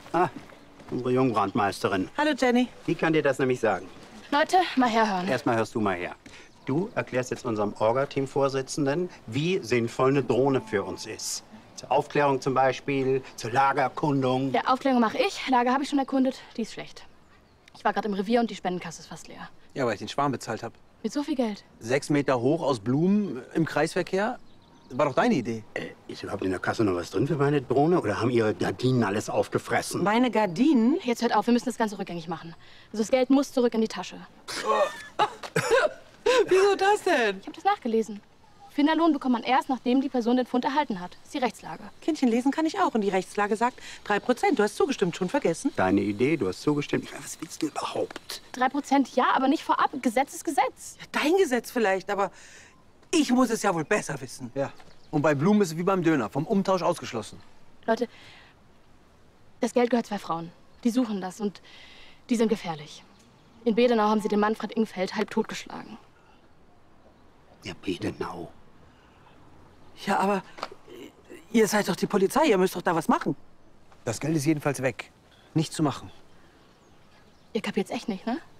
Ah, unsere Jungbrandmeisterin. Hallo, Jenny. Die kann dir das nämlich sagen. Leute, mal herhören. Erstmal hörst du mal her. Du erklärst jetzt unserem Orga-Team-Vorsitzenden, wie sinnvoll eine Drohne für uns ist. Zur Aufklärung zum Beispiel, zur Lagererkundung. Ja, Aufklärung mache ich. Lager habe ich schon erkundet. Die ist schlecht. Ich war gerade im Revier und die Spendenkasse ist fast leer. Ja, weil ich den Schwarm bezahlt habe. Mit so viel Geld. 6 Meter hoch aus Blumen im Kreisverkehr? War doch deine Idee. Ist überhaupt in der Kasse noch was drin für meine Drohne? Oder haben ihre Gardinen alles aufgefressen? Meine Gardinen? Jetzt hört auf, wir müssen das Ganze rückgängig machen. Also das Geld muss zurück in die Tasche. Wieso das denn? Ich habe das nachgelesen. Finderlohn bekommt man erst, nachdem die Person den Pfund erhalten hat. Das ist die Rechtslage. Kindchen lesen kann ich auch. Und die Rechtslage sagt 3%. Du hast zugestimmt, schon vergessen. Deine Idee, du hast zugestimmt. Was willst du überhaupt? 3% ja, aber nicht vorab. Gesetz ist Gesetz. Ja, dein Gesetz vielleicht, aber ich muss es ja wohl besser wissen. Ja. Und bei Blumen ist es wie beim Döner. Vom Umtausch ausgeschlossen. Leute, das Geld gehört 2 Frauen. Die suchen das und die sind gefährlich. In Bedenau haben sie den Manfred Ingfeld halb totgeschlagen. Ja, Bedenau. Ja, aber ihr seid doch die Polizei. Ihr müsst doch da was machen. Das Geld ist jedenfalls weg. Nichts zu machen. Ihr kapiert's echt nicht, ne?